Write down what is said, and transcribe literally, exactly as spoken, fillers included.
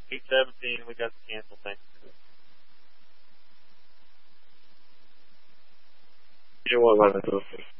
eight seventeen, we got to cancel things. You know what,